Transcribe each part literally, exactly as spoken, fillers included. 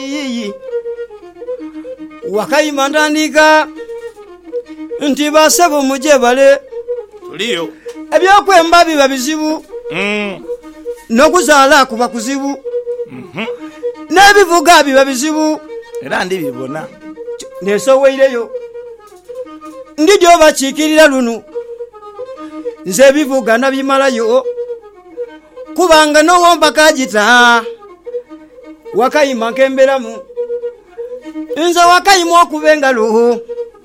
yiyi Wakayima ndandika nti basebo mujebale tuliyo ebyokwemba biba bizibu mm. N'okuzaala kuba kuzibu mhm n'ebivuga biba bizibu era ndi bibona nesoweireyo ndi gyobakiikirira luno nze ebivuga nabimalayo kubanga n'owomba kagita Wakayima nkemberamu nze Wakayima okuba engalo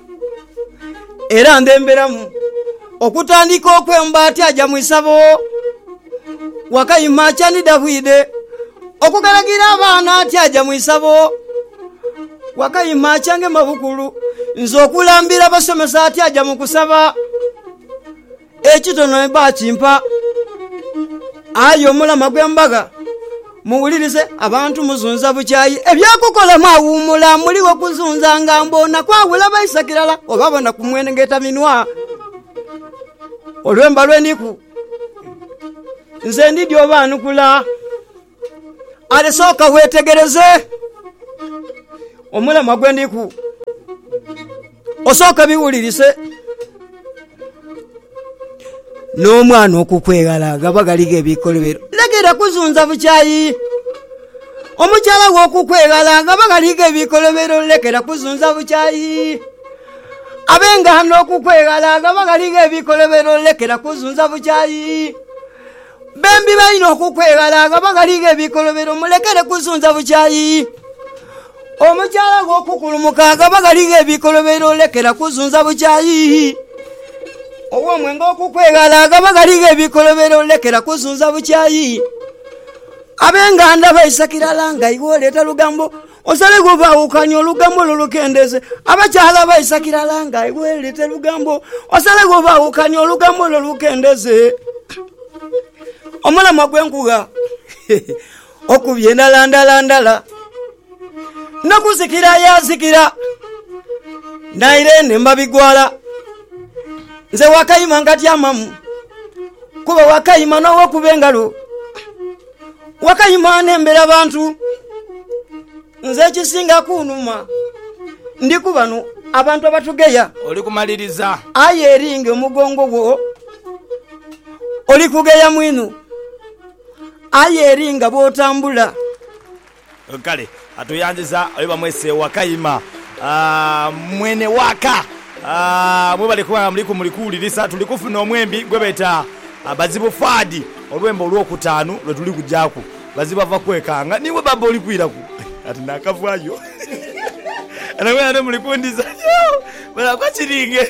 era ndemberamu okutandika okwemba ati aja mu isabo Wakayima kyanida bwide okugalagira abaana ati aja mu isabo Wakayima kyange mabukulu nze okulambira basomesa ati aja mu kusaba ekitono ebakimpa ayo omulama gw'embaga muwulirize abantu muzunza bukyayi ebyakukola mwawumula muliwo kuzunza nga mbona kwawula bayisakirala obabona kumwenengeta minwa olwemba lweniku nze ndi gyobanukula ale sooka wetegereze omulama gwendiku osooka biwulirise n'omwana okukwegalaga bagaliga ebikolobero legera kuzunza bukyayi omukyala w'okukwegalaga bagaliga ebikolobero lekera kuzunza bukyayi abengano okukwegalaga bagaliga ebikolobero lekera kuzunza bukyayi bembi balina okukwegalaga bagaliga ebikolobero mulekere kuzunza bukyayi omukyala w'okukulumukaga bagaliga ebikolobero lekera kuzunza bukyayi ow'omwenge okukwegalaga bagaliga ebikolobero lekera kuzunza bukyayi abenganda bayisakirala nga iwe oleeta lugambo osale gobawukanya olugambo lolukendeze abakyala bayisakirala nga iwe oleeta lugambo osale gobawukanya olugambo lolukendeze omulama gwenkuga okubye ndalandalandala nokuzikira yazikira nairene mbabigwala nze Wakayima ngatyamamu kuba Wakayima n'owokuba engalo Wakayima anembera abantu nze ekisinga kunuma ndi kubano abantu abatugeya oli kumaliriza aye eringe omugongo gwo oli kugeya mwinu aye eringa bwotambula kale atuyanjiza oyo bamwese Wakayima uh, mwene waka uh, mwe balikuwa muliku mulikuulirisa tulikufuna omwembi gwebeta uh, bazibu fadi olwembo olwokutaano lwe tuli kujjaku bazibu ava kwekanga niwe baba oli kwiraku ati nakavwayo anawe ane mulikundiza bala kwa chiringe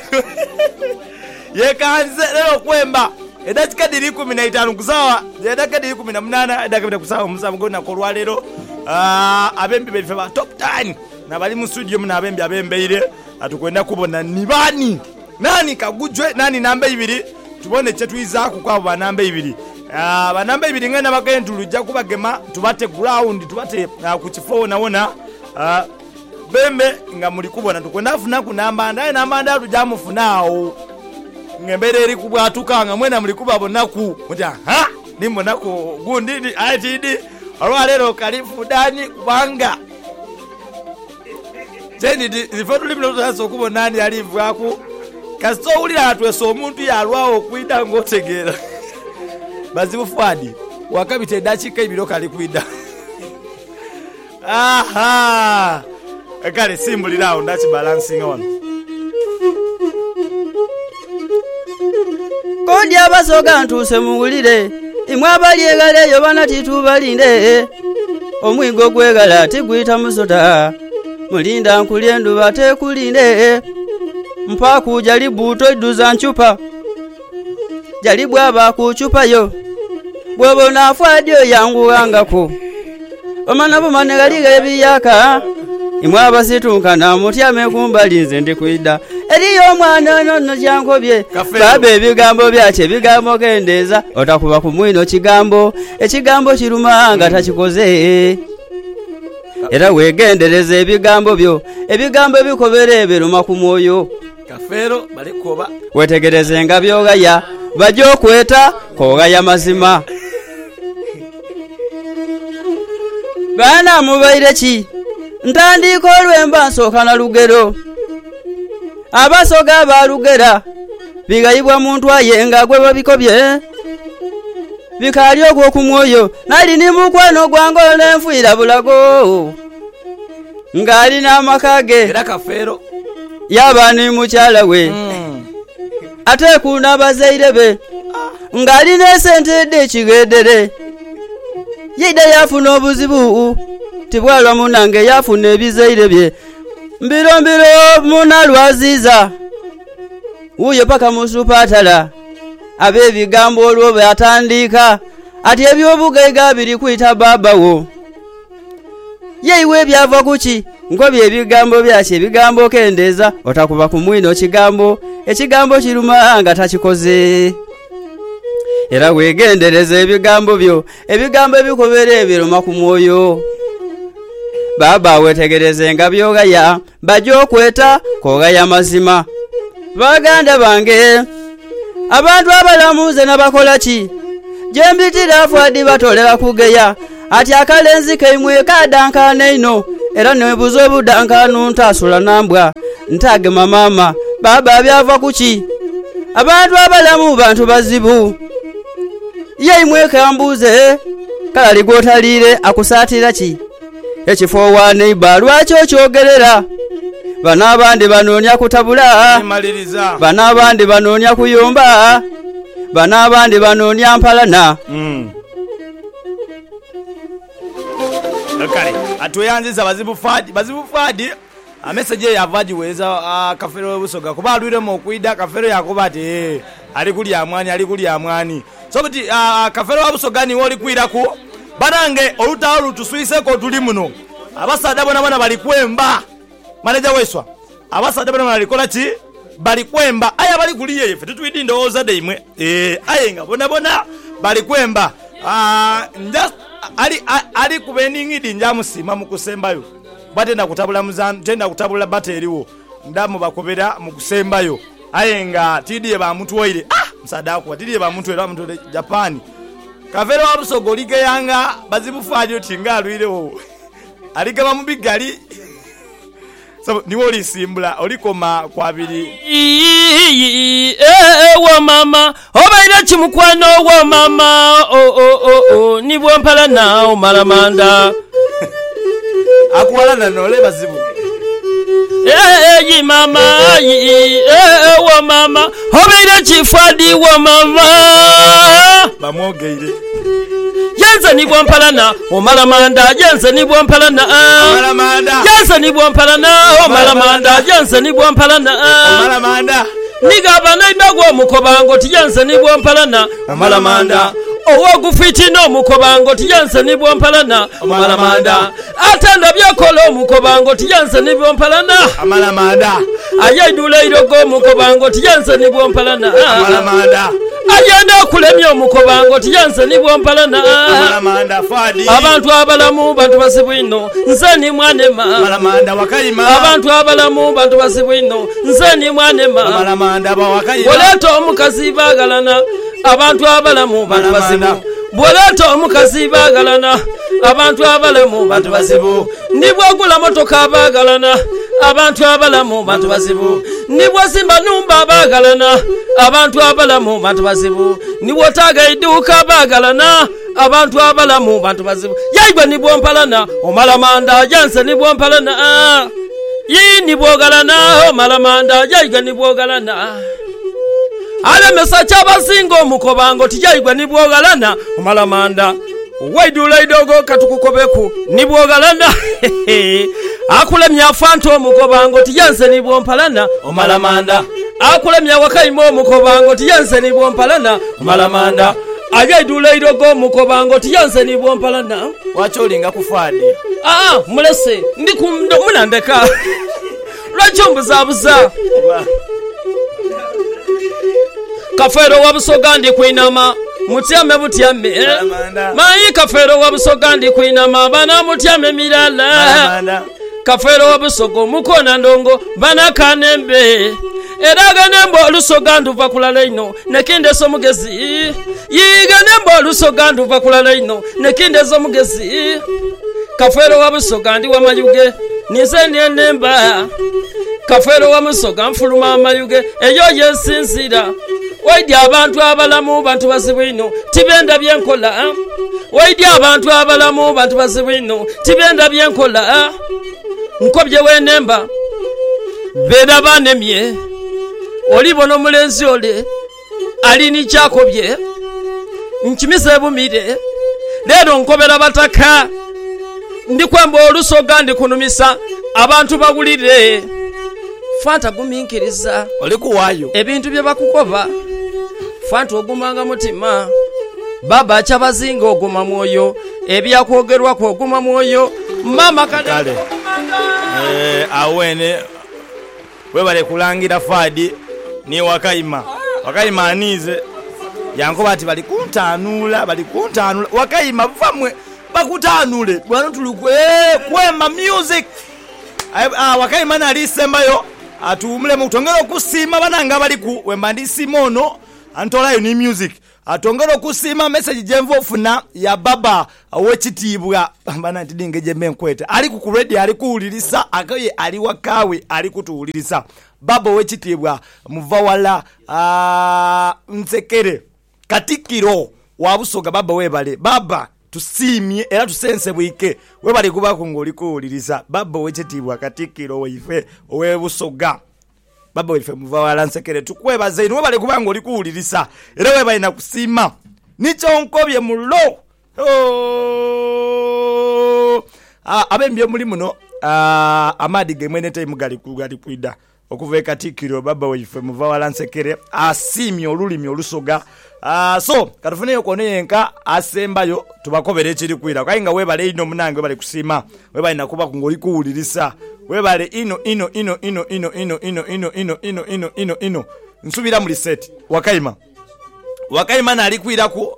yekanze lero kwemba edakika diri kumi na itaano kusawa edakika diri kumi na munana edakika kusawa musamu gona kolwa lero ah abembe befe ba top ten na bali mu studio muna abembe abembeire atukwenda kubona nibani nani kagujwe nani namba ibiri tubone chetwiza ku kwa banamba ibiri ah banamba ibiri ngana bagenda tulujja kubagema tubate ground tubate uh, ku kifo naona ah bembe nga muri kubona tukwenda afuna ku namba ndaye namba ndatu jamufunao ngembere eri kubwatuka nga mwena muri kubabonaku mutya ha nimbonako gundi ni I T D alwalero kalifu dani kubanga Jeni difotu limino tuzaso kubo nani alivu wako Kasto ulila atweso omuntu ya alwao kuida ngotegera Bazibu Fuadi wakabite dachika ibiroka alikuida Aha Ekale simbuli lao ndachi balancing on Kodi abasoga ntuse muwulire imwe abalyegale yo bana titubalinde omwigo gwegala tigwita musota mulinda nkulyendu bate kulinde mpaku jalibu toiduza nchupa jalibu aba ku chupa yo bwobo na fwadio yangu angako omana bo manegaliga ebiyaka imwe abasitunkana mutyame kumbalinze ndikuida eriyo omwana nono jankobye babe ebigambo byache ebigambo kendeza otakuba ku mwino kigambo ekigambo kirumanga takikoze era wegendereze ebigambo byo ebigambo bikobere biruma ku mwoyo kafero balikoba wetegereze nga byogaya bajo kweta kogaya mazima bana mubaire ki ntandika olwemba nsooka na lugero abasoga balugera bigayibwa muntu aye nga gwe babikobye bikali ogw'okumwoyo nali ni mukwano gwange olw'enfuira bulago ng'ali n'amakage era Kafeero yaba ni mukyala we mm. ate kuna bazaire be ng'ali n'esente edde ekigedere yida yafuna obuzibu tibwalwa munange yafuna ebizaire bye mbiro mbiro munalwaziza uyo paka musupatala ab'ebigambo olwo byatandika ati ebyobugaiga biri kuyita babawo yeiwe byava kuki ngo byebigambo byaki ebigambo kendeeza otakuba ku mwino kigambo ekigambo kiruma nga takikoze era wegendereza ebigambo byo ebigambo ebikobera ebiruma ku mwoyo baba wetegereze nga byogaya bajja okweta kogaya mazima baganda bange abantu abalamuze n'abakola ki jembitira Fuadi batolera kugeya ati akalenzi keimwe kadankana ino era nebuzo obudankanu ntasula nambwa ntagema mama baba byava kuki abantu abalamu bantu bazibu yeimwe kambuze kala ligotalire akusatira ki ekifo wa neighbor lwaki okyogerera bana abandi banoonya kutabula bana abandi banoonya kuyomba bana abandi banoonya mpalana mm. Okay. Atuyanziza bazibu Fuadi bazibu Fuadi a message yavaji weza uh, Kafeero Busoga kuba alwire mu okuida Kafeero yakuba ati ali kuli amwani ali kuli amwani so kuti uh, Kafeero Busoga ni woli kwiraku banange olutawo tuswise ko tuli muno abasada bona bana bali kwemba manager weswa abasada bona bali kola ki bali kwemba aya bali kuliye ife tutuidi ndooza deimwe eh ayenga bona bona bali kwemba ah uh, just ali ali kubeningidi njamusima mukusembayo batenda kutabula muzan tenda kutabula bateriwo ndamu bakobera mukusembayo ayenga tidiye ba muntu oire ah msadako tidiye ba muntu era muntu Japan Kafeero Busoga lige yanga bazibu Fuadi tinga alwirewo aligaba mubigali so niwo oli simbula olikoma kwabiri eh wa mama obaira chimukwano wa mama o o o o nibwo mpala nao malamanda akwala nole bazibu eh yi mama yi eh wa mama obaira chifuadi wa mama bamogeire Yenza nibwo mpalana omalamanda yenza nibwo mpalana omalamanda yenza nibwo mpalana omalamanda yenza nibwo mpalana omalamanda nigaba naibagwo mukobango tiyenza nibwo mpalana omalamanda owo gufitino mukobango tiyenza nibwo mpalana omalamanda atanda byakolo mukobango tiyenza nibwo mpalana omalamanda ayedula irogo mukobango tiyenza nibwo mpalana omalamanda ayenda kulemya omukobango tiyanse nibwo mpalana Malamanda Fuadi abantu abalamu bantu basibwino nze ni mwanema Malamanda wakayima abantu abalamu bantu basibwino nze ni mwanema Malamanda bawakayima boleto omukazi bagalana abantu abalamu bantu basibu boleto omukazi bagalana abantu abalamu bantu basibu nibwo gula motoka bagalana abantu abalamu bantu basibu nibwo simba numba bagalana abantu abalamu bantu basibu nibwo taga iduka bagalana abantu abalamu bantu basibu yaigwa nibwo mpalana omalamanda janse nibwo mpalana yi nibwo galana omalamanda yaigwa nibwo galana ale mesacha basingo mukobango tijaigwa nibwo galana omalamanda waidula idogo katukukobeku nibwo galana akulemya fanto mukobango tijanse nibwo mpalana omalamanda akulemya wakaimo mukobango tijanse nibwo mpalana omalamanda ajaidula idogo mukobango tijanse nibwo mpalana wacholinga kufadi ah mulese ndikumndo munandeka lwachombuza buza Kafeero wa Busoga ndi kuinama mutyame butyame eh? Mayi Kafeero wa Busoga ndi kuinama bana mutyame milala Kafeero wa Busoga mukona ndongo bana kanembe eraga nembo Lusoga nduva kulala ino nekinde so mugezi yiga nembo Lusoga nduva kulala ino nekinde so mugezi Kafeero wa Busoga ndi wa mayuge nize nenemba Kafero wa Musoga nfuluma amayuge eyo yesinzira waidi abantu abalamu bantu basibwino tibenda byenkola waidi abantu abalamu bantu basibwino tibenda byenkola nkobye wenemba beda banemye olibono mulenzi ole alini kyakobye nkimise bumire lero nkobera bataka ndikwemba olusoga ndikunumisa abantu bagulire Fanta guminkiriza oli kuwayo ebintu bye bakukoba Fanta ogumanga mutima baba kyabazinga oguma mwoyo ebyakogerwa ko oguma mwoyo mama kale eh awene webale kulangira Fadi ni Wakaima Wakaima anize yankoba ati bali kuntanula bali kuntanula Wakaima vamwe bakutanule bwana tulukwe kwema music ah Wakaima na alisembayo atumule mutongero kusima bananga bali ku wembandi simono antolayo ni music atongero kusima message jemvo funa ya baba wechitibwa bana tidinge jembe nkwete ali ku ready ali kuulirisa akaye ali wakawe ali kutuulirisa baba wechitibwa muvawala a nsekere katikiro wabusoga baba webale baba tusimye era tusense bwike webale kuba kungoli kuulirisa baba wechitibwa katikiro weife owebusoga baba wefe muvawala nsekere tukwebaze ino webale kuba ngoli kuulirisa era webale na kusima nicho nkobye mulo oh ah abembye muri muno ah amadi gemwene time gali kugali kwida okuva katikiro baba wefe muvawala nsekere asimye olulimi olusoga ah so katufune konenka asembayo tubakobere kiri kwira kayinga webale ino munange bali kusima webale nakuba kungoli kuulirisa webale ino ino ino ino ino ino ino ino ino ino ino ino ino nsubira muri set Wakaima Wakaima na alikwira ku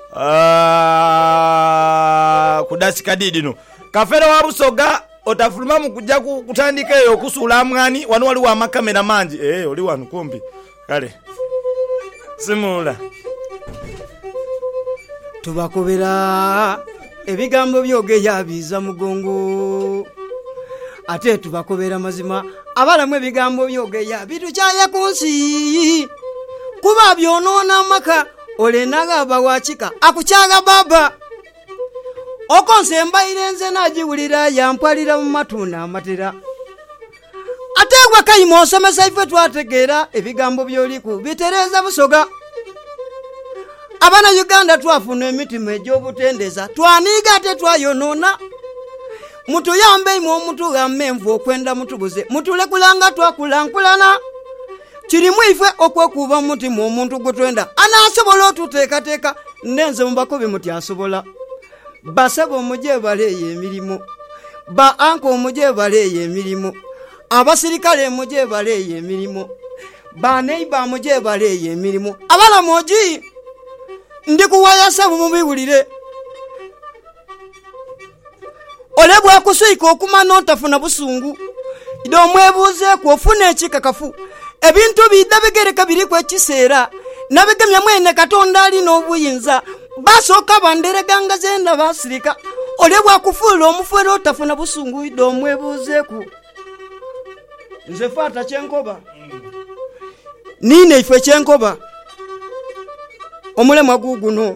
ah kudasika didino Kafero wa Busoga otafuluma mu kujja kutandikeyo kusula mwani wanu wali wa makamera manji eh oli wanu kumbi kale simula tubakobera ebigambo byoge yabiza mugongo ate tubakobera mazima abalamwe ebigambo byoge yabitu kyaya kunsi kuba byonona maka olenaga bawachika akuchaga baba okonse mbayirenze najiwulira yampalira mu matuna amatera ate Wakaima osomesa ife twategeera ebigambo byoliku bitereza Busoga abana Uganda twafuna emitima egy'obutendeza twaniga ate twayonona mutu yambe mu omuntu gammenvu okwenda mutubuze mutule kulanga twakulankulana kirimu ife okwekuba omutima omuntu gutwenda anasobola otuteekateeka nenze mubakobi muti asobola basabo omuje baleeye emirimu ba anko omuje baleeye emirimu abasirikale omuje baleeye emirimu ba neiba omuje baleeye emirimu abala moji ndikuwaya sabu mubiwulire olebwa kusuika okumana otafuna busungu ido mwebuze ku ofuna ekikakafu ebintu bidabegereka biri ku ekiseera nabegemya mwene Katonda ali n'obuyinza basoka bandereganga zenda basirika olebwa kufuula omufwero otafuna busungu ido mwebuze ku nze fata kyenkoba nine ife kyenkoba omulema guguno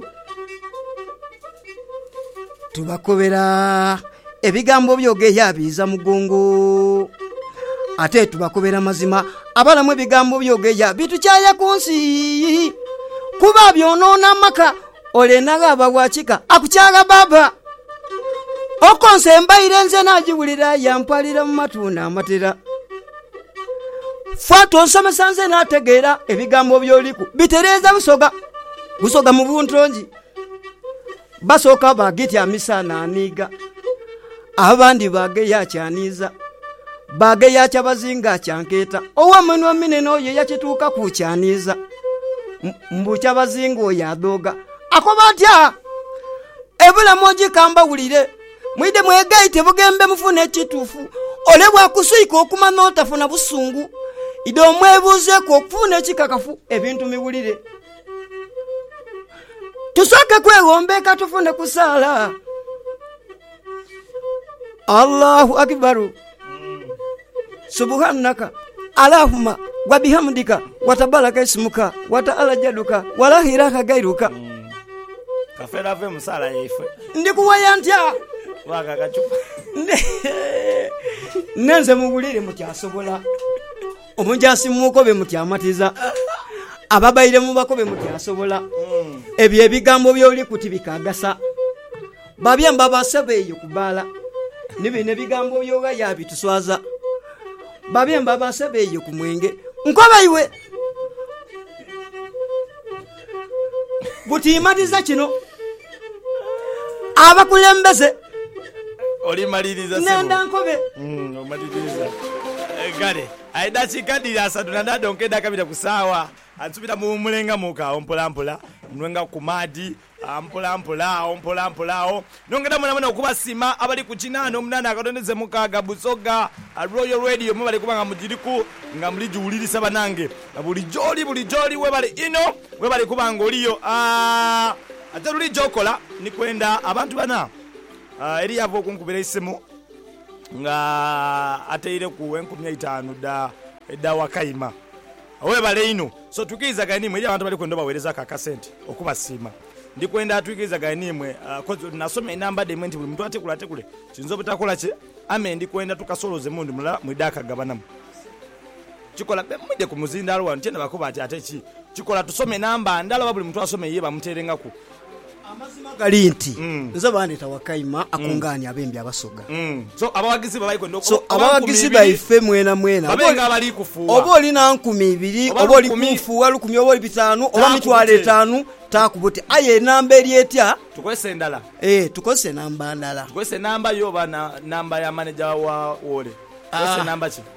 tubakobera ebigambo byoge yabiza mugongo ate tubakobera mazima abalamu ebigambo byoge yabitu kyaya kunsi kuba byonona maka olenaga abawachika akuchaga baba okonse mbayirenze najiwulira yampalira mu matuna amatera Fato nsomesa nze nategeera ebigambo byoliku bitereza Busoga Busoga mu buntonji basoka bagiti amisana aniga abandi bage yakyaniza bage yakyabazinga kyanketa owa mwenwa minene oyo yakituuka kukyaniza mbu kyabazinga yadoga akobatya ebula moji kamba wulire mwide mwegaite bugembe mufune kitufu olebwa kusuika okumana otafuna busungu ido mwebuze ku okufuna ekikakafu ebintu miwulire tusoke kwegombeka tufune kusala Allahu akbaru subhanaka Allahumma wa bihamdika wa tabaraka ismuka wa ta'ala jaduka wa la ilaha gairuka. Kafera ve musala yefe. Ndikuwaya ntya. Waka kachupa. Nenze mugulire mutyasobola. Omunjasi mukobe mutyamatiza. Ababaire mubakobe mutyasobola. Ebyo ebigambo byoli kuti bikagasa. Babyamba basabeyo kubala. Nibine bigambo byoga yabituswaza. Babyamba basabeyo kumwenge. Nkoba iwe. Butimatiza kino. Abakulembeze. Oli maliriza sebo. Nenda nkobe. Mm, omaliriza. Gale, aida chikadira asatu na ndado nkeda kabira kusawa. Ansubira mu mulenga muka ompola mpola, nwenga kumadi, ampola mpola, ompola mpola. Nongeda mwana mwana okuba sima abali ku kinano munana akatondeze mukaga busoga, a Royal Radio mubali kubanga mujiriku nga muliji ulirisa banange. Buli joli buli joli we bali ino, we bali kubanga oliyo. Ah, ataruli jokola ni kwenda abantu bana. Uh, eri yavo kunkubira isimu nga ateire ku enkumi itaano da da wakaima owe bale ino so tukiza ganimwe eri abantu bali kwenda bawereza ka sente okuba sima ndi kwenda tukiza ganimwe uh, kozo nasome enamba de muntu buli muntu atekula atekule kinzo butakola che ame ndi kwenda tukasoloze mundu mula mwidaka gabanamu chikola mwide ku muzinda alwa ntenda bakoba ati atechi chikola tusome namba ndala buli muntu asome yeba muterenga ku amazima galinti mm. nzo bandita wakaima akunganya abembi abasoga mm. so abawagizi babayiko ndoko so abawagizi baife mwena mwena babenga bali kufuwa obo lina nkumi ibiri obo likufuwa lukumi obo bitano oba mitwale tano takubuti aye namba elietya tukwese ndala eh tukose namba ndala tukwese namba yo bana namba ya manager wa wole tukwese ah. namba chi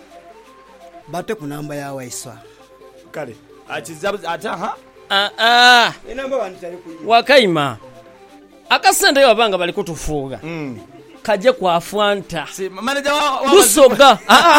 bate ku namba ya waiswa kale achizabu ataha Ah ah. Inamba wanditali kuyi. Wakaima. Akasende yabanga bali kutufuga. Mm. Kaje kwa Fanta. Si manager wa Busoga.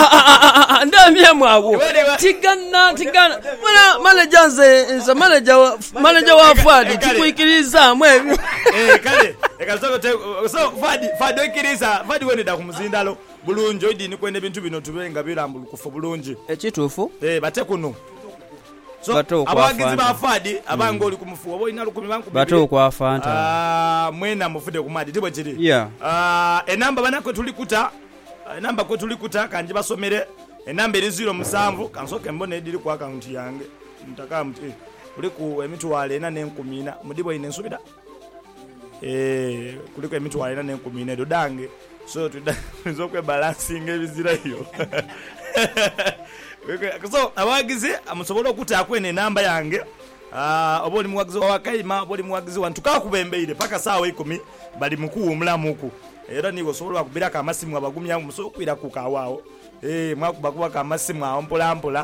Ndamye mwawo. Tigana tigana. Mana manager nze nze manager manager wa Fadi tikuikiriza mwe. Eh kale. Ekazoko te so Fadi Fadi ikiriza Fadi wende da kumuzindalo. Bulunjo idi ni kwende bintu bino tubenga birambulu kufa bulunji. Ekitufu. Eh bate kuno. So abagizi ba Fadi abango oli kumufuwa bo ina lukumi banku bato kwa Fanta ah mwena mufude kumadi tibwe chiri yeah ah enamba banako tulikuta enamba ko tulikuta kanje basomere enamba eri zero musanvu kansoke mbone ediri ku account yange mtaka mti kuli ku emitwale ena nenkumina mudibo ine nsubira eh kuli ku emitwale ena nenkumina dodange so tudazo kwe balancing ebizira hiyo so abagize amusobola okuta akwene namba yange ah oboli muwagizi wa Wakaima oboli muwagizi wantu kakubembeire paka sawa ikumi bali mukuu mulamuku era nigo sobola kubira ka masimu abagumya muso kwira kukawao eh mwakuba kuba ka masimu awo mpola mpola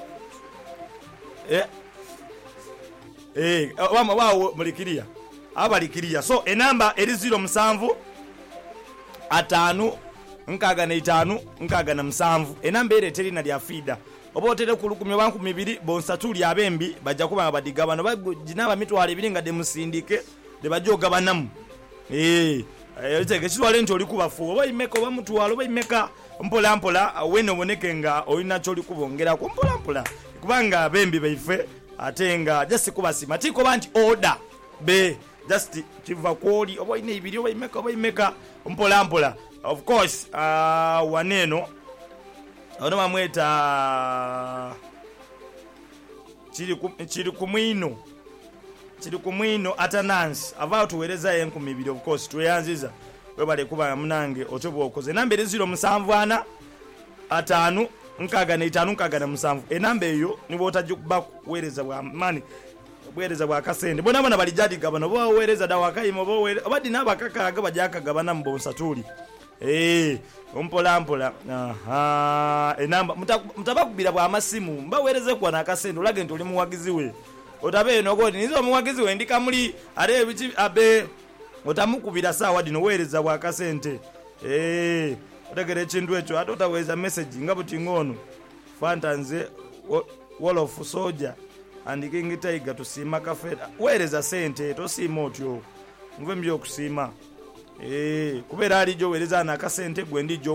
eh eh wama wao mulikiria abalikiria so enamba eri zero musanvu atano nkaga na itano nkaga na musanvu enamba ere terina lya fida obotere kulukumye banku mibiri bonsatuli abembi bajja kuba badigabano bajinaba mitwale biringa de musindike de bajoga banamu eh yotege kitwale nti oli kubafu oba imeka oba mutwalo oba imeka mpola mpola weno boneke nga olina choli kubongera ku mpola mpola kubanga abembi baife atenga just kubasima tiko banti order be just kiva kwoli oba ine ibiri oba imeka oba imeka mpola mpola of course uh, waneno ono mamweta chiri ku, chiri kumwino chiri kumwino atanansi avao tuwereza enkumi ibiri of course tuyanziza webale kuba munange otobo okoze namba eri zero musanvu ana atano nkaga na itano nkaga na musanvu enamba eyo nibo otajukuba kuwereza bwa mani bwereza bwa kasende bona bana balijadi gabano bo wereza da Wakaima bo wereza abadi nabakakaga bajaka gabana mbonsatuli eh umpola mpola aha enamba mutabakubira bwa amasimu mbawereze kwa nakasende ulage ntoli muwagizi we otabe no godi nizo muwagizi we ndika muli are bichi abe otamukubira sawa dino wereza bwa kasente eh otegere chindu echo atotaweza message ngabuti ngono Fanta nze wall of soldier and king tiger tusima kafeta wereza sente tosima otyo mve mbyo kusima eh kubera ali jo wereza na kasente gwendi jo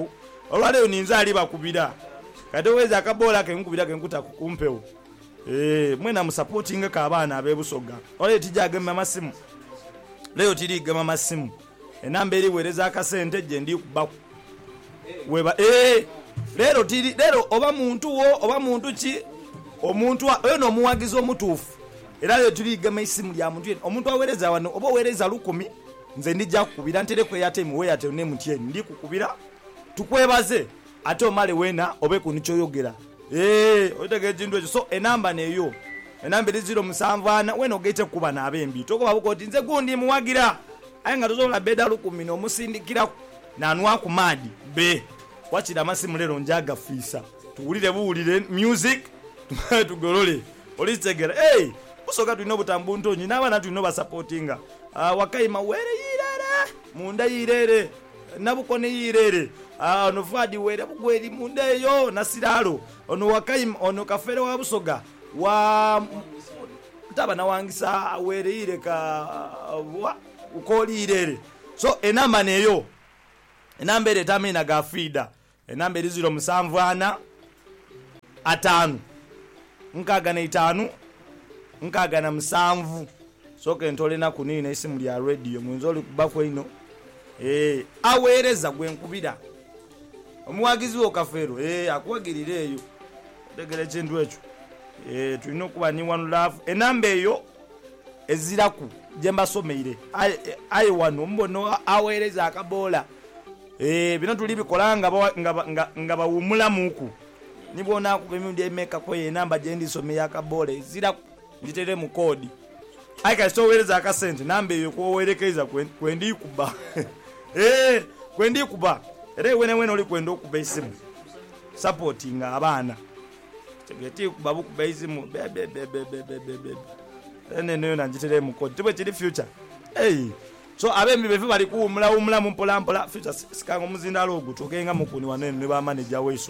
olwaleero ninza ali bakubira kati oweza akabola kenkubira kenkuta kumpewo eh mwena musupporting ka abaana abebusoga olwaleero tijagema masimu leo tiligema masimu enamba eri wereza akasente je ndi kubaku weba eh lero tiri lero oba muntu wo oba muntu ki omuntu eno muwagizo mutufu era leo tuligema isimu lya muntu omuntu awereza wano oba wereza lukumi nze ndijja kukubira ntereko yate muwe yate ne mutye ndi kukubira tukwebaze ate omale wena obe kunichoyogera eh otege jindu ekyo so enamba neyo enamba eri zero musanvu wena ogete kuba nabembi tokoba bukoti nze gundi muwagira ayenga tozola beda lukumi no musindikira nanwa ku madi be wachira masimu lero njaga fisa tuwulire buwulire music tugolole olitegera hey usoka tuino butambu ntonyi n'abana tuino basupportinga ah wakayima were yirere munda yirere nabukone yirere ah ono fadi were bugweri munda yo nasiralo ono wakayima ono kafere wa busoga wa taba na wangisa were yire ka wa ukoli yirere so enamba neyo enamba ere tamina gafida enamba eri zero musanvu ana atanu nkaga na itanu nkaga na musanvu soke ntole na kunina isimu lya radio mwenzoli kubafo ino eh awereza gwenkubira omuwagizi wo kafero eh akuwagirireyo tegere chindu echo eh tulino kuba ni one love enamba eyo eziraku jemba someire ayi wano mbono awereza akabola eh bino tulibi kolanga nga nga bawumula muku nibona ku bimudi emeka ko ye namba jendi some yakabole ezira nditere mu kodi aika stowereza akasente namba eyo ko werekeza kwendi kuba eh kwendi kuba ere wene wene oli kwendo kuba isimu supporting abana tegeti kuba bukuba isimu bebe bebe bebe bebe ene neyo nanjitere mu kodi tibwe kiri future hey so abembi befe bali kuumula umula mu mpola mpola future sikango muzinda logo tokenga mukuni wanene ne ba manager weiso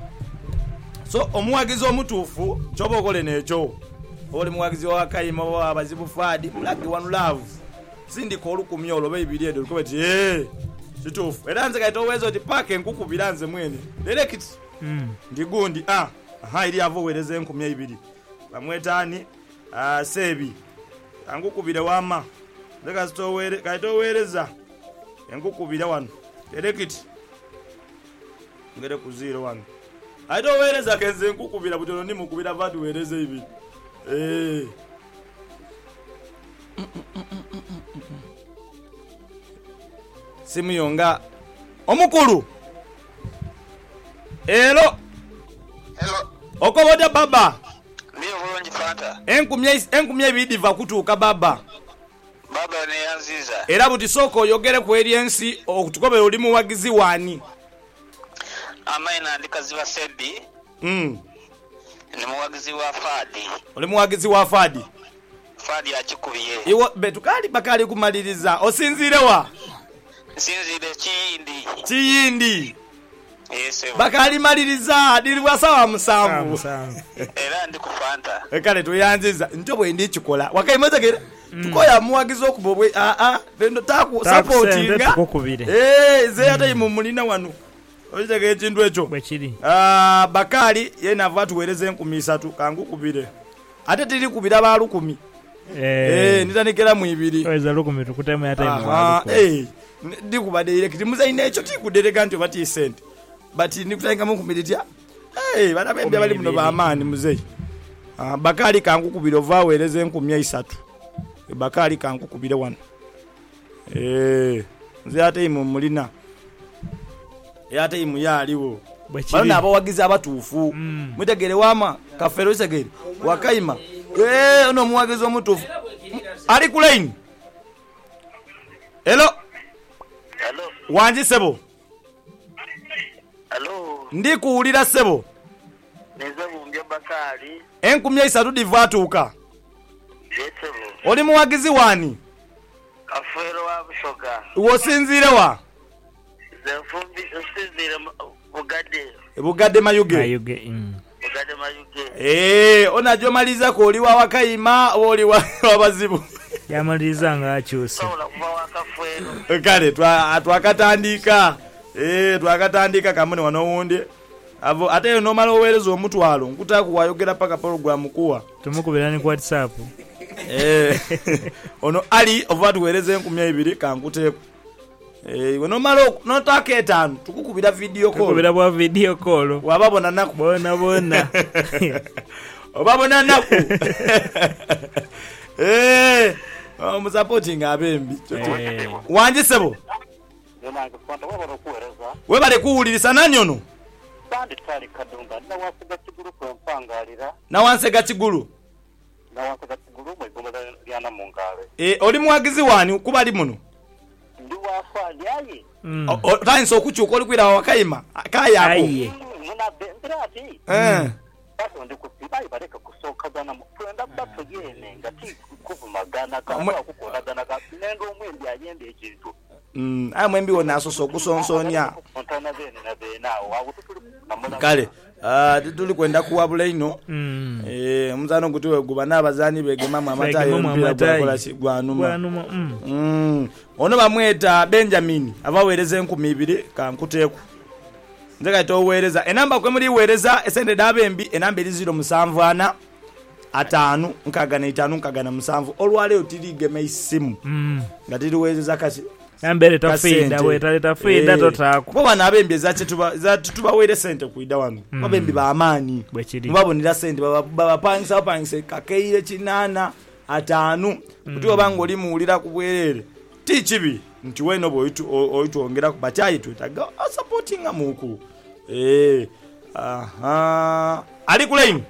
so omuwagizi omutufu chobo okole necho oli muwagizi wa kayima wa abazibu fadi mulagi one love sindi ko olukumi olo baibiri edo ko beti eh kitufu era nze kaito wezo ti pake nkuku bilanze mwene direct mm ndigundi ah aha ili avo wereze nkumi ibiri bamwetani ah sebi angukubire wama ndeka stowere kaito wereza enkukubira wano direct ngere ku zero one I don't wear as I can say kukubira butono ni mukubira vadu wereze ibi eh simu yonga omukulu elo hello okoboda baba ndiyo bulungi fanta enkumye enkumye ibidiva kutuka baba baba ne yanziza era buti soko yogere ku eriensi okutukobe oli muwagizi wani amaina ndikaziva sebi mm ni muwagizi wa fadi oli muwagizi wa fadi fadi akikubiye iwo betukali bakali kumaliriza osinzirewa sinzire chindi chiyindi yes bakali maliriza dilibwa sawa musanvu era ndi kufanta ekale tuyanziza ntobo ndi chikola wakayimozekere mm. tukoya muwagizi okubobwe a a lendo taku supportinga eh ze ata imumulina wanu oyitege ekintu ekyo bwekiri ah bakali yena vatu wereze enkumi isatu kangu kubire ate tiri kubira ba lukumi eh eh nitanikera mu ibiri oyeza lukumi tukutemu ya time ah eh ndikubade direct muzaine ekyo tikudereka nti bati sent but nikutanga mu kumiritia eh bana bembe bali muno ba amani muzei ah bakali kangu kubire ova wereze enkumi isatu bakali kangu kubire wano eh nze ate imumulina yate imu yaliwo bana abawagiza abatuufu mm. mutegere wama kafero isegere wakayima eh ono muwagiza omutuufu ali ku line hello hello wanji sebo hello ndi kuulira sebo neza bumbya bakali enkumi isatu divatuuka yesebo oli muwagizi wani kafero wa bushoga wosinzirewa zefumbi usinzire bugade bugade mayuge mayuge mm. bugade mayuge eh onajo maliza ko oli wa wakayima oli wa wabazibu yamaliza nga akyuse sola kuba wakafero kale twa twakatandika eh twakatandika kamune wanowunde avo ate nomala owereza omutwalo nkutaka kuwayogera paka program kuwa tumukubirani ku WhatsApp eh ono ali ova tuwereze enkumi ibiri kankuteko eh wono malo notaka etano tukukubira video call tukubira bwa video call wababona naku bona bona obabona naku eh um supporting abembi eh wanje sebo Yona kwanta wabaro kuwereza. webale kuwulirisa nani ono Sandi tali kadunga na wasiga kiguru kwa mpangalira. na wansega kigulu Na wasiga kiguru mwe gomba yana mungale. eh oli mwagizi wani kuba ali muno Ndi wafali ayi. tanso okukyuka oli kwira wakayima kayako aye Muna bendrati. eh Bato ndi kusibai bareka kusoka gana mkwenda bato yene ngati kuvumagana kama kukolagana ka nendo mwembi ayende ekintu. mm amwembi wona asoso kusonsonia Montana bene na bena wawo tutuli namona. kale ah tuli kwenda kuwabula ino mm eh muzano kuti weguba nabazani begemamu amatayo mpira gwakola kigwanuma gwanuma mm mm ono bamweta Benjamin abawereze enkumi ibiri kankuteku nzeka towereza enamba kwe muri wereza esende dabembi enamba eri zero musanvu ana atanu nkagana itanu nkagana musanvu olwale otirige meisimu mm ngatiri wezeza kasi ambere tafida we tale tafida totako bo bana abembi zache tuba za tuba were sente kuida wanu Mm. abembi ba amani bwechiri mubabonera sente baba baba pangisa pangisa kakeire kinana atanu kuti obango limuulira kubwerere tichibi nti weno boyitu oyitu ongera kubachayi tutaga supporting amuku eh aha ali kulaini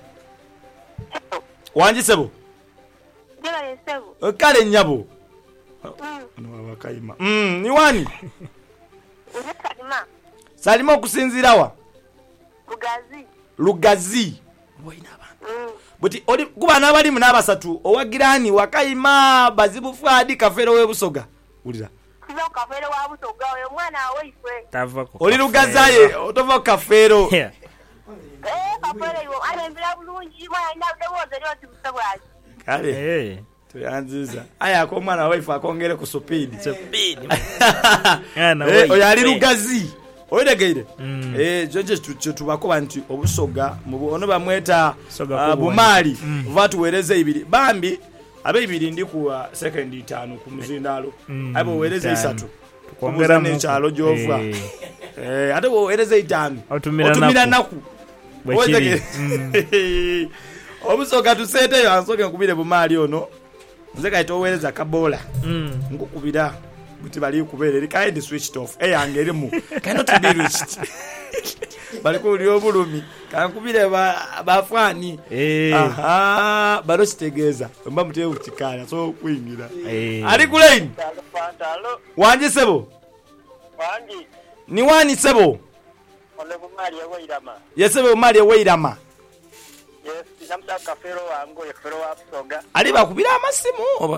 wanje sebo Jela yesebu. kale nyabo Mm. no wakaima mm ni wani Uje kalima. salima okusinzirawa Bugazi. lugazi Mm. buti oli kuba nabali munabasatu owagirani wakayima bazibu fwadi kafero webusoga ulira Kizo kafere wa busoga oyo mwana waifwe. tavako oli lugazaye otova kafero yeah Eh kafere yo ale mbira bulungi mwana ina dewoze lyo tibusabwaji. kale eh tuyanziza aya ko mwana waifu akongere ku supidi speed ana eh oyo ali lugazi oyiregeire Mm. eh jonje tubako bantu obusoga mu ono bamweta Soga ah, kubwa. bumali Mm. vatu wereze ibiri bambi abe ibiri ndi ku uh, second itano ku muzindalo Mm, abo wereze itano. isatu Tukongera ne muku. chalo jova Eh. eh ate bo wereze itano Otumira otumira naku. naku Bwechiri. Oyiregeire. obusoga tusete yo ansoke nkubire bumali ono nze kaito wereza kabola mm ngukubira buti bali kuberera kind switched off eh angerimu cannot be reached bali ko liyo bulumi kankubire ba bafani eh aha baro sitegeza mba muteye ukikala so kwingira eh ali kulaini Pantalo wanje sebo wangi ni wani sebo ole bumali yawairama. yesebo mali weirama Yes, namta kafero wango yafero wa busoga. ali bakubira amasimu oba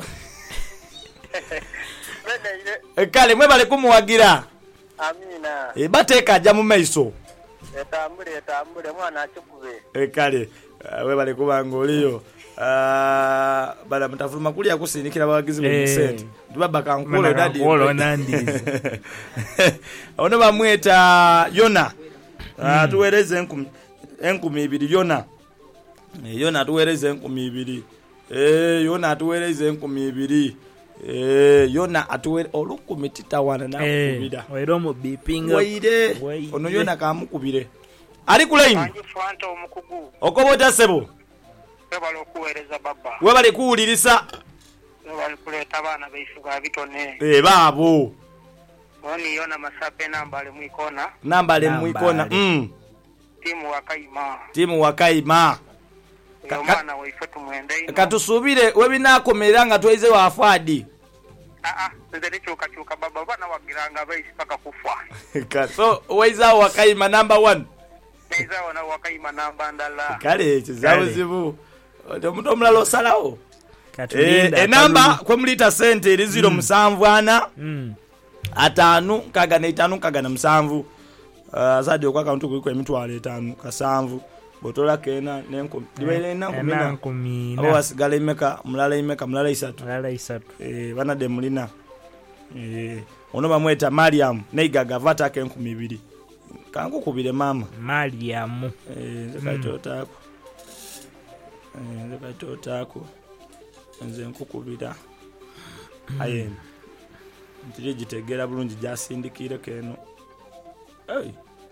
Bene ile E, kale mwe bale kumuwagira amina. e bateka aja mu maiso Etambule etambule mwana achukube. e kale uh, we bale kubanga oliyo ah uh, bala mtafuluma kulia kusindikira bawagizi mu Eh. sente ndibaba kankulo dadi kulo nandizi ono bamweta Yona ah tuwereze enkumi enkumi ibiri Yona Eh, Yona tuwereze enkumi ibiri eh Yona atuwereze enkumi ibiri eh Yona atuwere olukumi titawana na eh kubira wairo mu bipinga waire Waire. ono Yona kamukubire ali kulaini Wangi fanta omukugu. okobota sebo Webala okuweereza baba. we bale kuwulirisa Webala kuleeta abaana baifu ga bitone. eh baabo Oni yona masape nambale mwikona. nambale Nambale. mwikona mm Timu wakaima. timu wakaima Ka- Yo ka- mwana waife tumwende ino. katusubire webinakomerera nga tweze wafadi Ah ah, nze likyuka kyuka baba bana wagiranga baisi paka kufa. so waiza wakaima number one Neiza wana wakaima namba ndala. kale kizabuzibu omuntu omulala osalawo eh katulinda enamba kwe mulita sente eri zero musanvu ana mm atanu kagana itanu kagana musanvu uh, zadi okwa akauntu kuliko emitwalo etanu kasanvu botola kena nenko dibele na kumina enankumi abo wasigala imeka mulala imeka mulala isatu lala isatu eh bana de mulina eh ono bamweta Mariam neigaga vataka enkumi ibiri kankukubire mama Mariam eh nze katotako eh nze katotako nze nkukubira aye ntiri gitegera bulungi jasindikire keno hey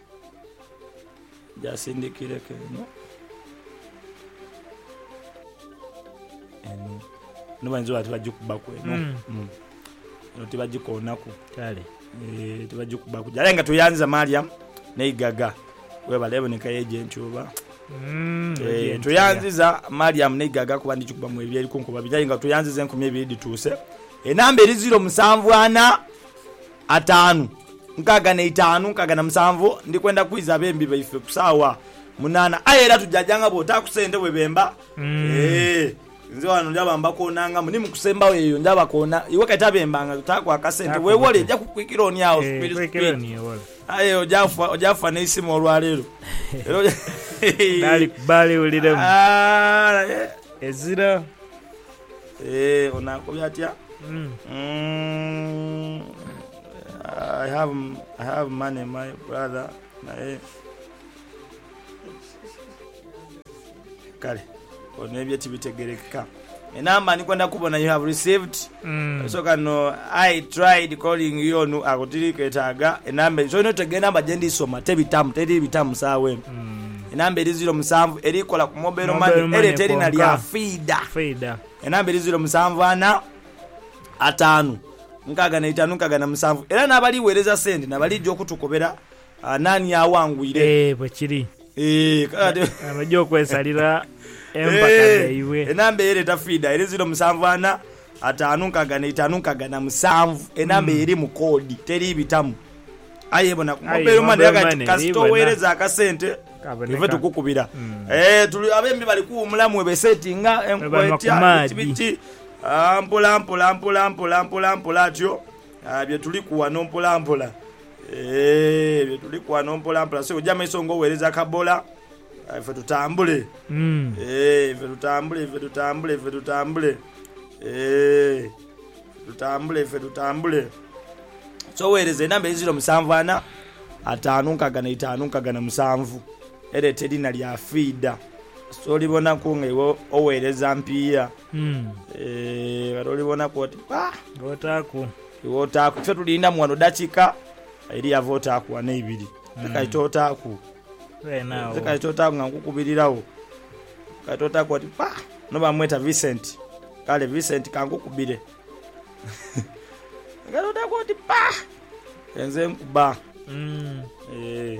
jasindikire keno eno nubanzo ati bajikuba kweno mm. mm. no tibajikoonako kale eh tibajikuba kujala nga tuyanza Mariam neigaga weba lebo nikayeje nchuba mm eh tuyanziza Mariam neigaga kuba ndikuba mu ebyali kunkuba bijali nga tuyanziza enkumi ebiri dituse enamba eri zero musanvu ana atano nkaga ne itano nkaga na musanvu ndikwenda kwiza bembi baife kusawa munana ayera tujajanga bota kusende webemba mm. eh nze wano ndaba mbako nanga muni mukusemba weyo ndaba kona iwe katabembanga takwa akasente wewole ja kukwikira oni yawo spirit spirit aye ojafa ojafa neisimo olwalero dali kubali ulire ah ezira eh onakobya atya mm mm I have I have money my brother nae kale onebye tibitegereka enamba ni kwenda kubona you have received mm. so kano I tried calling you onu akutirike taga enamba so no tegena namba jendi soma tebitamu teri bitamu sawe mm. enamba eri zero musanvu eri kola ku mobile money eri teri na lia feeder feeder enamba eri zero musanvu ana atano nkaga na itano nkaga na musanvu era nabali wereza send nabali jo kutukobera uh, nani awangwire eh bwekiri eh kade amajo kwesalira empaka iwe enamba eri ta feeder eri zero musanvu ana atano nkaga na itano nkaga na musanvu enamba eri mu code teri bitamu ayebona ku mobile money yakati kasto wereza akasente ive tukukubira mm. eh tuli abembi bali ku mulamu we settinga enkwetya tibiti ampola ampola ampola ampola ampola ampola atyo bye tuli kuwa nompola ampola eh bye tuli kuwa nompola ampola so jama isongo wereza kabola ife tutambule mm. eh ife tutambule ife tutambule ife tutambule eh tutambule ife tutambule so wereza namba eziro musanvu ana atano nkaga na itano nkaga na musanvu ere tedi na lya feeder so libona kunga iwo owereza mpiya mm. eh balibona koti pa gotaku iwo taku fe tulinda mwano dachika eri yavota ku ana ibiri akaitota ku wenao akaitota nga nkukubirirawo kaitota koti pa no bamweta Vincent kale Vincent kankukubire kaitota koti pa enze nkuba mm. eh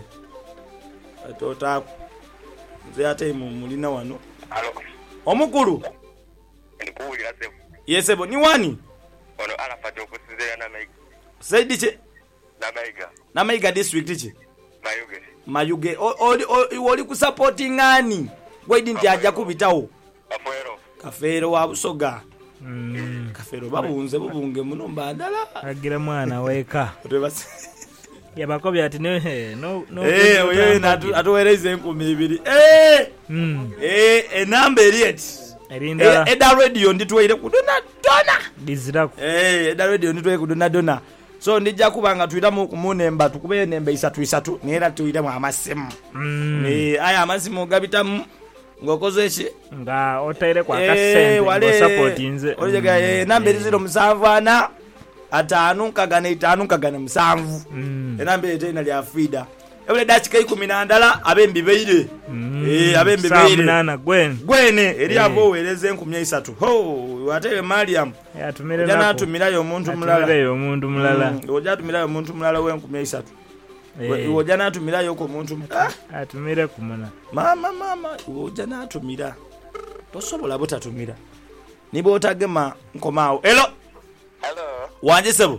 kaitota ku nze ate mu mulina wano alo omukulu ndikuwulira sebo yesebo ni wani ono alafata okusinzira na maiga saidi che na maiga na maiga district che mayuge mayuge oli oli ku supporting ngani gwedi nti aja kubitawo afero kafero wa busoga mm. kafero babunze bubunge muno mbandala agira mwana weka otebase yabakobya ati no no no eh oyo natu atuwereze enkumi ibiri eh mm. eh enamba eriet erinda eda radio nditwire kudona dona dizirako eh eda radio nditwire kudona dona so ndijja kubanga tuitamu kumunemba tukube nembe isatu isatu nera tuitamu amasimu mm. eh aya amasimu gabitamu ngokozo echi nga otaire kwa kasente ngo support inze olega eh namba zero musanvu ana atano nkaga na itano nkaga na musanvu mm. enamba etena lya feeder ebule dachika ikumi na ndala abembi beire mm. eh abembi beire nana gwen gwene eri abo wereze enkumi isatu ho watewe Mariam yatumire nako jana tumirayo omuntu mulala tumirayo omuntu mulala mm. oja tumirayo omuntu mulala we enkumi isatu eh oja na tumirayo ko omuntu ah atumire kumuna mama mama oja na tumira tosobola botatumira nibo otagema nkomaawo elo hello wanje sebo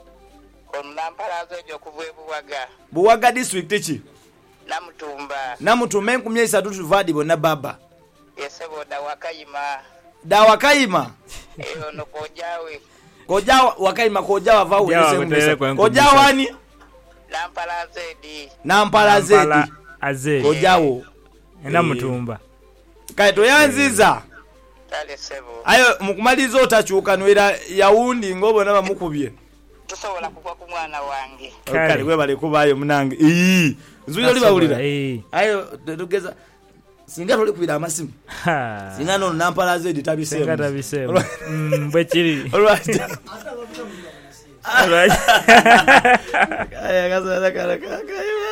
onampala zojo kuvuye buwaga buwaga district chi namutumba namutume enkumi isatu tuvadi bona baba yesebo da wakayima da wakayima eyo no kojawe koja wakayima koja wava uweze koja wani nampala zedi nampala zedi azedi kojawo namutumba kaito yanziza tale sebo ayo mukumaliza otachuka nwera yaundi ngobona bamukubye tusobola kugwa ku mwana wange. Kale we bali kubayo munange. Ii. Nzuyo oli bawulira. Ayo tugeza singa toli kubira amasimu. Ha. Singa no nampala zedi tabisemu. Singa tabisemu. Mm bwe kiri. Alright. Alright. Aya kaza kala kala.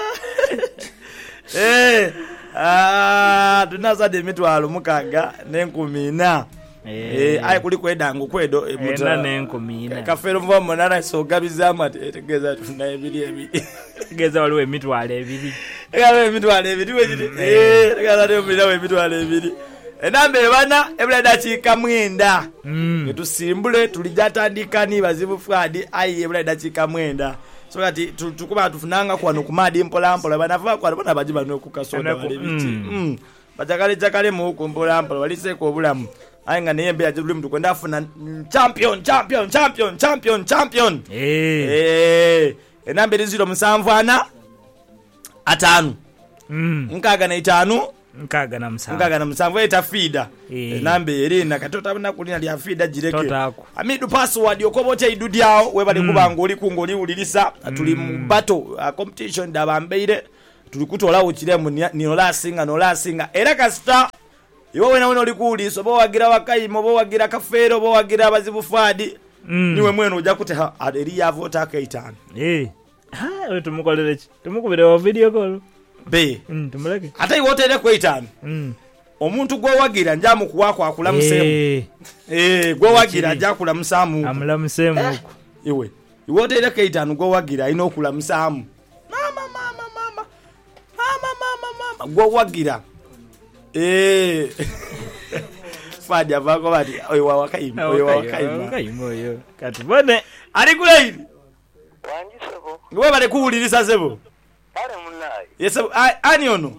Eh. Ah, tunaza de mitwalo mukaga n'enkumi na. Eh, ayi kuli kwedangu kwedo emuta n'enkumi. Kafero mva monana so gabiza mate tegeza tuna ebiri ebiri. Tegeza waliwe emitwalo ebiri. Tegeza emitwalo ebiri wejide. Eh, tegeza de mira emitwalo ebiri. Enambe bana ebulada chika mwenda. Mm. Tusimbule tulijatandika ni bazibu fwadi ayi ebulada chika mwenda. So kati tukuba tufunanga kwano kumadi mpola mpola banava kwa bana bajiba no kukasoda wali biti. Mm. Batakale takale mu kumpola mpola walise ko bulamu. Ainga niyembe ya julu mtu kwenda afuna champion champion champion champion champion. Eh. Eh. Enambe liziro musanvana atanu. Mm. Nkaga na itanu. Nkaga na msanvu. Nkaga na msanvu eta fida. E. Enambe erina katota bana kulina lya fida jireke. Totako. Amidu password yokobote idudi yao weba mm. Likubanga oli kungoli ulilisa mm. Tuli mbato uh, competition dabambeire tulikutola ukiremu nino la singa no la singa era kasita iwo wena wena oli kuliso bo wagira wakayimo bo wagira kafero bo wagira abazibu fadi mm. Niwe mwenu uja kute eri yavo taka itano. Eh. Ha, we tumukolere ki? Tumukubire wa video call. Be. Mm, tumuleke. Ata iwote ile kwa itano. Mm. Omuntu gwo wagira njamu kuwako akula musemu. Eh, eh gwo wagira nja kula musamu. Amula musemu eh. Iwe. Iwote ile kwa itano gwo wagira ino kula musamu. Mama mama mama. Mama mama mama gwo wagira. Eh. Fadi avako bati oyo wawakaima oyo wawakaima. Wawakaima oyo. Katubone. Ali kula hivi. Wangi sebo. Ngwe bale kuulirisa sebo. Bare munayi. Yes ani ono.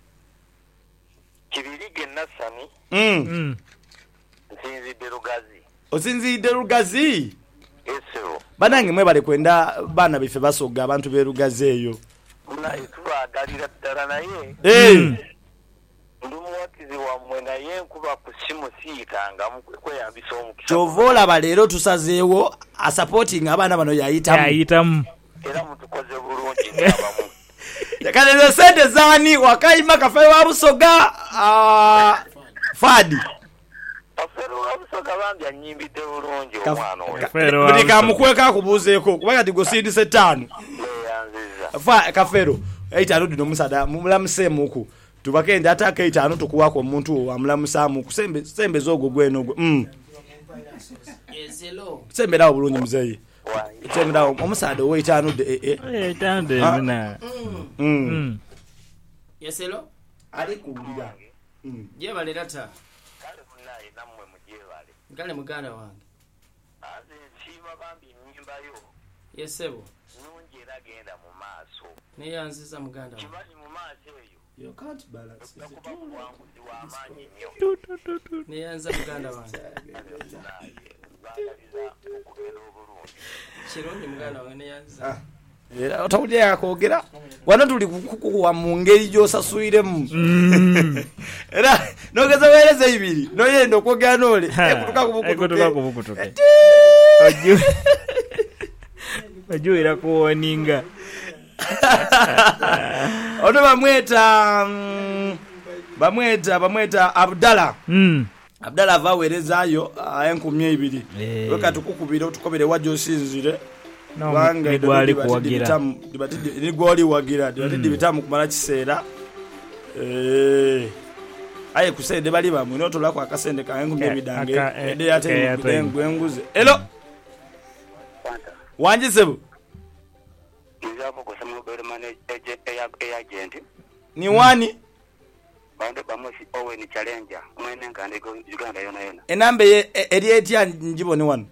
Kibirige nasani. Mm. Mm. Nzinzide Rugazi. Osinzide Rugazi. Esero. Banange mwe bale kwenda bana bife basoga abantu be Rugazi eyo. Munayi tubagalira ddala naye. Eh. Mm. Ndumuwakizi wa mwena ye nkuba kusimu siyitanga kweyambisa omukisa. Chovola balero tusazeewo a supporting abana bano yayitamu. Yayitamu. Era mutukoze bulungi n'abamu. Yakaleze sente zani wakayima kafe wa busoga ah Fadi. Afero wa busoga bambya nyimbide bulungi omwana oyo. Buli kamukweka kubuzeeko kuba kati gosidi setano. Yanziza. Fa kafero eitano dino musada mulamusemu ku. Tubakende ataka itano tukuwako omuntu amulamusamu kusembe sembe zogo gweno gwe. Mm. Yeselo. Sembe dawo bulungi muzeyi. Sembe dawo omusada we itano de eh eh. Eh itano de mina. Mm. Mm. Yeselo. Ali kuulira. Mm. Je baleta. Kale munayi namwe mujebale. Ngale muganda wange. Aze chima bambi nyimba yo. Yesebo. Nungi era genda mu maaso. Ne yanziza muganda wange. Kibali mu maaso eyo. You can't balance it. Ne yanza muganda wange. Chirongi muganda wange ne yanza. Era otawulira yakogera. Wano tuli kukuwa mu ngeri gyosasuiremu. Era nogeza weleza ibiri. No yendo kwogera nole. Ekutuka kubukutuke. Ekutuka kubukutuke. Oju. Oju ira kuoninga. Ono bamweta mm, bamweta bamweta Abdalla. Mm. Abdalla vawerezayo enkumi ibiri. Loka tukukubira tukobere wajo sinzire. No, wange gwali kuwagira. Ni gwali wagira. Dibati bitamu kumala kiseera. Eh. Aye kusende bali bamwe no tolako akasende ka enkumi ebidange. Ede yate ngwenguze. Hello. Wanji sebo. Agent. Ni wani? Bande bamusi Owen Challenger. Mwene ngande go Uganda yona yona. Enambe ye erietya njibone wano.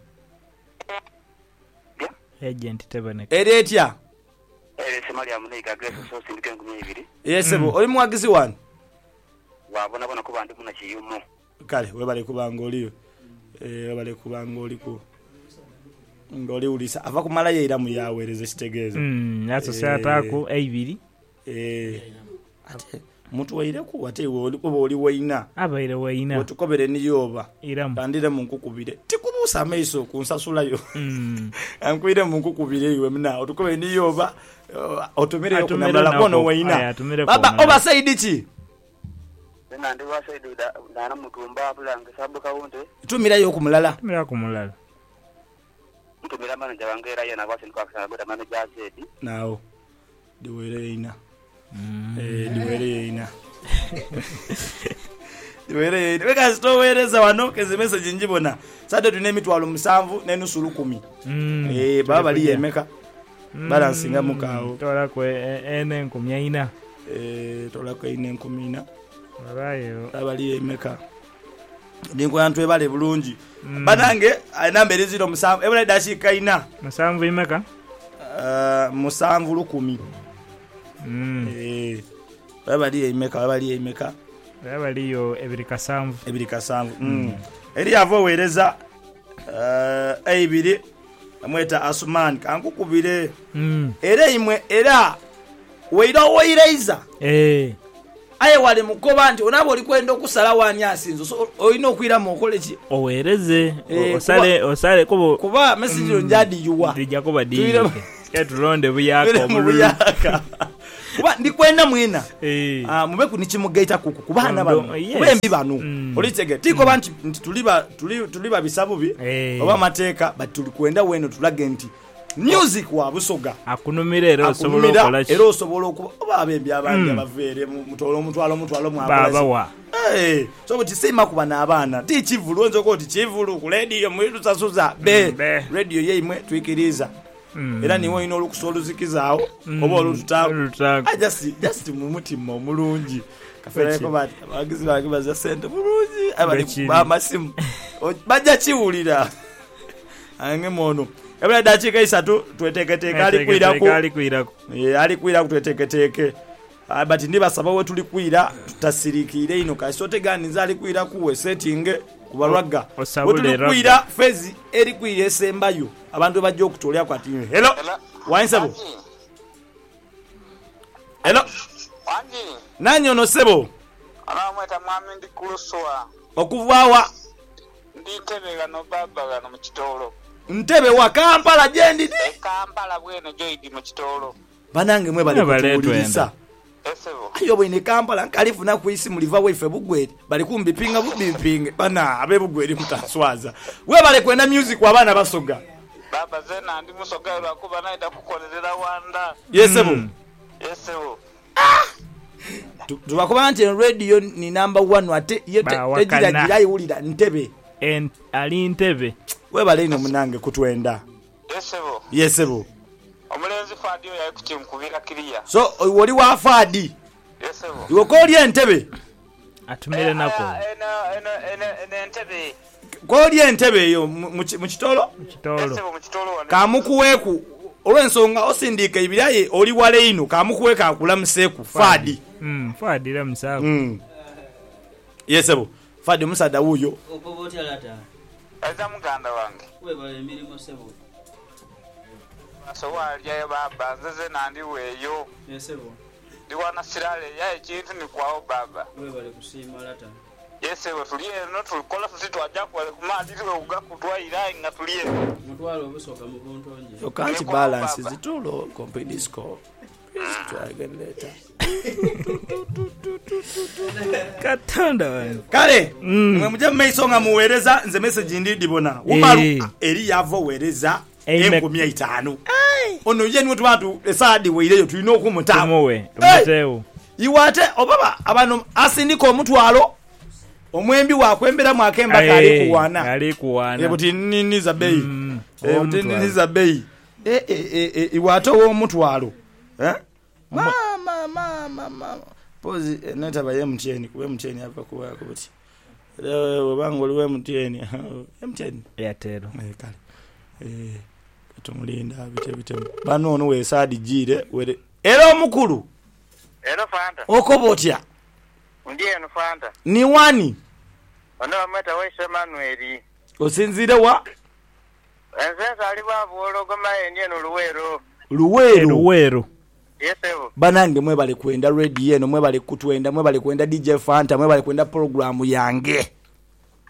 Yeah. Agent tebane. Erietya. Ere Somalia muneka Grace so sindike ngumye ibiri. Yesebo, oli mwagisi wano. Wabona bona ko bandi muna kiyumo. Kale webale kubanga oliyo. Eh webale kubanga oliko. Ngoli ulisa ava kumala yeira mu yawereze kitegeze. Mm, naso satako eibiri. Eh. Ate muntu waire ku ate wo oli ko oli waina. Abaire waina. Otukobere ni yoba. Iramu. Tandire mu nkukubire. Tikubu usame iso kunsasulayo Mm. ankwire mungu kubire iwe mna otukobe niyoba otumire yo kunamala kono waina baba oba saidi chi Nina ndi wasaidi dana mutumba apulange sabu kaunte tumira yo kumulala Tumira kumulala. mutumira manager wangera yana kwasi kwa kusaba manager asedi nawo diwere ina eh diwere ina diwere ina weka stowereza wanoke message njibona sade tune mitwalo musanvu nenusulu kumi Mm. eh baba liyemeka balansinga mukawo Tola kwe ene nkumya ina. eh tola ko ine nkumina Abayo. baba liyemeka ndingo yantu ebale bulungi banange nambere ziro musanvu ebale dashika ina Musanvu imeka? uh, musanvu lukumi Mm. eh baba liyemeka baba liyemeka Abaliyo ebiri kasanvu. ebiri kasanvu mm. eri avo wereza uh, eibiri amweta Asuman kankukubire Mm. era imwe era weira oireiza Eh. aye wale mukoba nti onabo olikwenda okusala wani asinzo so olina okwira mu okolechi Owereze Eh, osale kuba- osale kubo kuba message njadi yuwa ndija kuba di. Tuire- Ketulonde buyako mu omululu. buyaka kuba ndikwenda mwena Eh. ah mube kunichimugaita kuku kubana Ondo- bano yes. kubembi bano Mm. olitege tiko banti nti tuliba tuli tuliba bisabu bi Eh. oba mateeka but tulikwenda weno tulage nti music wa busoga Akunumira era osobola akumira okola ki? era osobola okuba oba abembi abandi Mm. abavere mutolo omutwalo omutwalo Baba mwakola wa. eh so kuti sima kuba n'abaana ti kivulu onzo ko ti kivulu ku radio mwitu sasuza be Mm, be. radio ye imwe twikiriza Mm. era niwo ino olukusoluzikizaawo Mm. oba olututaako Olututaako. I just just mu mutima omulungi kafera ko bati abagizi bagibaza sente mulungi abali Bekiri. ba masimu O- bajja kiwulira ange mono ebala dakika isatu tweteketeka ali kwirako Ali kwirako. eh ali kwirako tweteketeke Ah, but ndibasaba we tuli kwira tutasirikire ino kasote gani zali kwira kuwe setting kubalwaga O- osabule we tuli rugga. kwira fezi eri kwira esembayo abantu bajja okutolya kwati hello wansebo hello wangi nanyono sebo anamweta mwami ndi kuluswa okuvaawa ndi ntebe gano baba gano mu kitolo ntebe wa Kampala jendidi Kampala bwene joidi mu kitolo banange mwe bali Mwe bale kutuuliriza esebo ayo bwene Kampala nkalifuna kwisi muliva wefe bugweri bali kumbipinga bubipinge bana abe bugweri mutanswaza we bale kwenda music wabana basoga baba zena ndi musoga lwakuba naida kukolerera wanda yesebo Mm. esebo Tu- tubakuba nti radio ni number one ate yo te- Bawakana. tegira girayihulira ntebe En ali ntebe. we bale ino munange kutwenda esebo yesebo omulenzi fadio yayi kutimkubira kiriya so oli wa fadi esebo iwe ko oli entebe Atumire nako. eno eno eno eno ntebe ko oli entebe eyo mu mu ki- mu kitolo Kitolo. esebo mu kitolo wano kamukuweeku olw'ensonga osindika ebiraye oli wale ino kamukuweeka akulamuseeku fadi Mm. Fadira msafu. Mm. yesebo fadi omusaadha wuuyo okoba otya lata aza muganda wange webala emirimu sebo so walyayo baba nzeze nandi weeyo yesebo ndi wana sirale yaye kintu ni kwawo baba webale kusiima lata yesebo tuli eno tulikola tuti twajja kumaadi tiwe ugakutwaira nga tuli eno mutwalo obusoka mu buntonje you can't balance zitulo compedisco twagenleta Katonda wange. kale Mm. mwe mujja mumaiso nga muweereza nze message ndi dibona umaru Eh. eri yava oweereza Amen. enkumi etaano ono ye niwe tubatu esaadi weireyo tulina okumutamu Tumuwe. Tumutewo. iwate obaba abantu asindika omutwalo omwembi wakwemberamu akemba kali kuwana Ali kuwana. ebuti niniza bei Mm. ebuti Omutwalo. niniza bei Eh, eh, eh, eh, iwate ow'omutwalo eh? mama mama mama pozi eh, netaba ye mtn kuba mtn ava kuba kubuti obanga oliwe mtn mtn Airtel. eh kale eh katumulinda bite bite bano ono we saadi jire were era omukulu eno fanta okoba otya ndi eno fanta ni wani ono bamweta waise manueli osinzire wa ensensa ali babuologoma endi eno luweero luweero Luweero. yesebo banange mwe bali kwenda radio eno mwe bali kutwenda mwe bali kwenda D J Fanta mwe bali kwenda program yange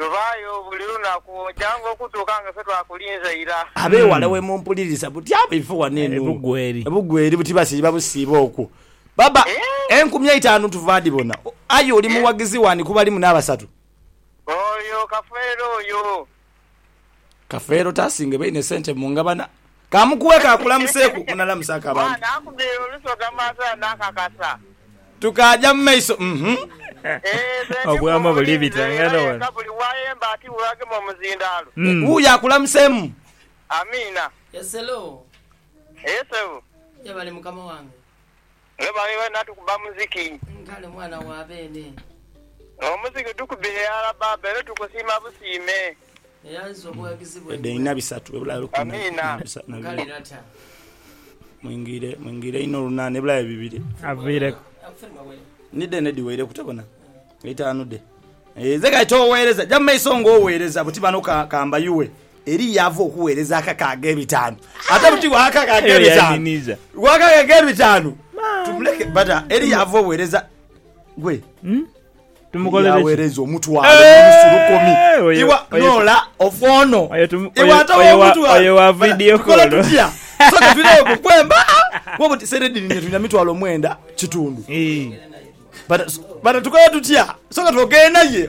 tubayo buli lunaku jangu okutuuka nga ffe twakulinza ira abewala we mumpuliriza buti abo ife waneno ebugweri ebugweri buti basiiba busiiba okwo baba enkumi etaano tuvaadi bona ayo oli muwagizi wani kuba limu n'abasatu oyo kafeero oyo kafeero tasinge baine sente mungabana kamukuweka akulamuseeku kunalamusaka abantu nakubira olusoga maaso nakakasa tukaja mu maiso mhm obwama buli bitangana wano buli wayemba ati wage mu muzindalo uyo akulamusemu amina yeselo yeso yabali mukama wange ngebaliwe natukuba muziki nkale mwana wa bene omuziki tukubire alaba bere tukusima busime yanzo bwagizibwe deina bisatu ebulalo amina nkale nata mwingire mwingire ino lunane ebulalo bibiri avire nide nedi were kutabona itaanu de ezeka itowereza jamma isongo owereza buti bano kamba yuwe eri yavo okuwereza akakaga ebitaano ate buti wakakaga ebitaano wakakaga ebitaano tumuleke bata eri yavo owereza gwe tumukolere yawereza omutu wale musulukomi iwa nola ofono iwa atawo omutu wale oyo wa video call soka video kukwemba wobuti seredi ni tunya mitwalo mwenda kitundu eh bata bata tukoya tutya soka tugenda ye